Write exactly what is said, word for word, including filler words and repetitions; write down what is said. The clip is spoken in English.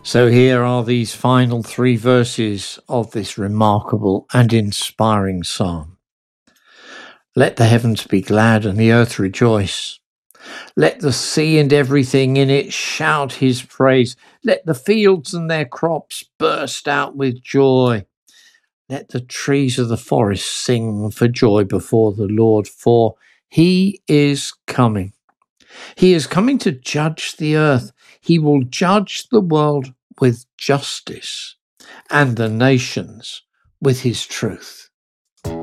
So here are these final three verses of this remarkable and inspiring psalm. Let the heavens be glad and the earth rejoice. Let the sea and everything in it shout his praise. Let the fields and their crops burst out with joy. Let the trees of the forest sing for joy before the Lord, for he is coming. He is coming to judge the earth. He will judge the world with justice and the nations with his truth.